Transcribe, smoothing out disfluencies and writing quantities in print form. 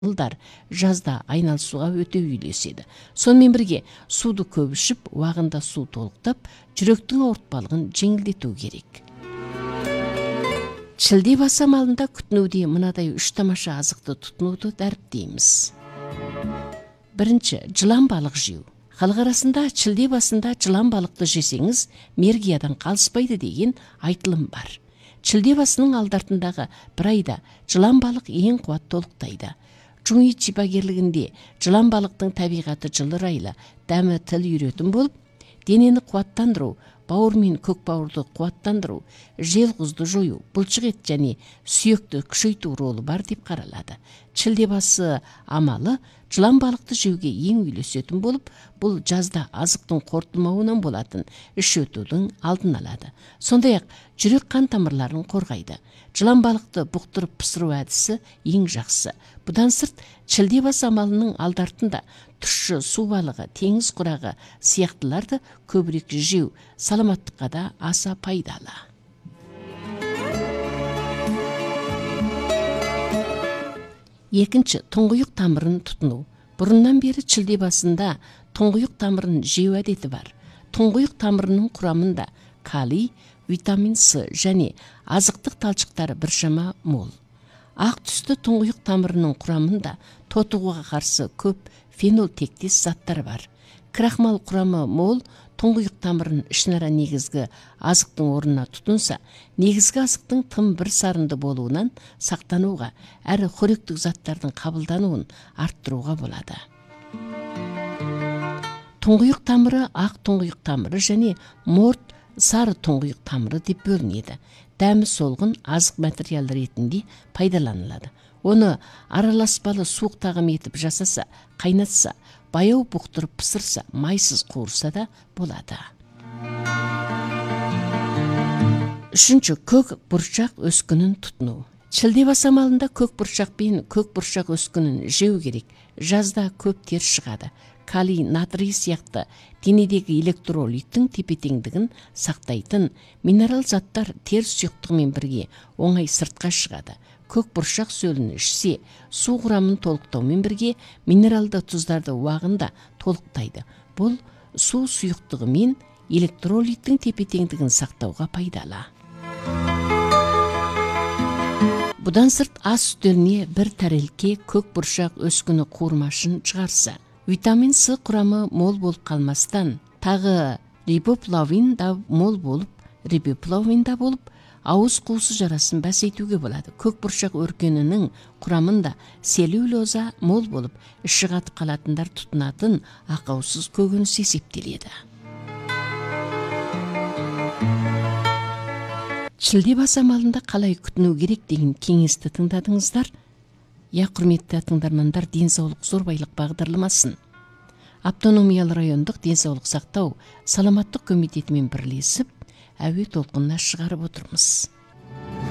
жылдар жазда айналысуға өте үйлеседі. Сонымен бірге суды көп ішіп, уағында су толықтап, жүректің ауыртпалығын жеңілдету керек. Шілде басы амалында күтінуде мынадай 3 тамаша азықты тұтынуды дәріптейміз. Бірінші, жылан балық жеу. Халық арасында шілде басында жылан балықты жесеңіз, мергиядан қалыспайды деген айтылым бар. Шілде басының алдартындағы бір айда жылан балық ең қуат толықтайды. Жуи шипагерлігінде жылан балықтың табиғаты жылы-райлы, дәмі тіл үйретін болып, денені қуаттандыру, бауыр мен көк бауырды қуаттандыру, жел құзды жою, бұлшық ет және сүйекті күшейту ролы бар деп қаралады. Шілде басы амалы жылан балықты жеуге ең үйлесетін болып, бұл жазда азықтың қорытылмауынан болатын іш өтудің алдын алады. Сондай-ақ жүрек қан тамырларын қорғайды. Жылан балықты бұқтырып пісіру әдісі ең жақсы. Бұдан сырт, шілде басы амалының алдартында тұщы су балығы, теңіз құрағы сияқтыларды көбірек жеу саламаттыққа да аса пайдалы. Екінші, тұңғиық тамырын тұтыну. Бұрыннан бері шілде басында тұңғиық тамырын жеу әдеті бар. Тұңғиық тамырының құрамында калий, витамин С және азықтық талшықтары біршама мол. Ақ түсті тұңғиық тамырының құрамында тотығуға қарсы көп фенол тектес заттар бар. Крахмал құрамы мол тұңғиық тамырын ішінара негізгі азықтың орнына тұтынса, негізгі азықтың тым бір сарынды болуынан сақтануға, әрі қоректік заттардың қабылдануын арттыруға болады. Тұңғиық тамыры ақ тұңғиық тамыры және морт сары тұңғиық тамыры деп бөлінеді. Дәмі солғын азық материал ретінде пайдаланылады. Оны араласпалы суық тағам етіп жасаса, қайнатса, баяу бұқтырып пісірса, майсыз қуырса да болады. Үшінші, көк бұршақ өскінін тұтыну. Шілде басы амалында көк бұршақ пен көк бұршақ өскінін жеу керек. Жазда көп тер шығады. Калий, натрий сияқты денедегі электролиттің тепе-теңдігін сақтайтын минерал заттар тер сұйықтығымен бірге оңай сыртқа шығады. Көк бұршақ сөлін ішсе, су құрамын толықтаумен бірге минералды тұздарды уағында толықтайды. Бұл су сұйықтығы мен электролиттің тепе-теңдігін сақтауға пайдалы. Бұдан сырт ас үстеліне бір тәрелке көк бұршақ өскіні қуырмашын шығарса, витамин С құрамы мол болып қалмастан, тағы рибофлавин да мол болып, ауыз қуысы жарасын бәсейтуге болады. Көк бұршақ өркенінің құрамында селюлоза мол болып, іші қатып қалатындар тұтынатын ақаусыз көкөніс есептеледі. Шілде басы амалында қалай күтіну керек деген кеңесті тыңдадыңыздар. Құрметті тыңдармандар, денсаулық зор байлық бағдарламасын автономиялы райондық денсаулық сақтау саламаттық комитетімен бірлесіп әуе толқынына шығарып отырмыз.